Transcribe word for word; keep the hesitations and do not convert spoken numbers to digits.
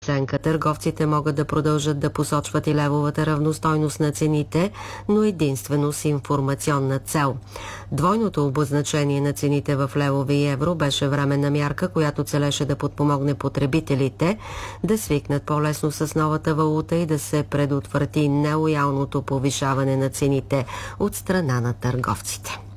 преценка. Търговците могат да продължат да посочват и левовата равностойност на цените, но единствено с информационна цел. Двойното обозначение на цените в левове и евро беше временна мярка, която целеше да подпомогне потребителите да свикнат по-лесно с новата валута и да се предотврати нелоялното повишаване на цените от страна на търговците.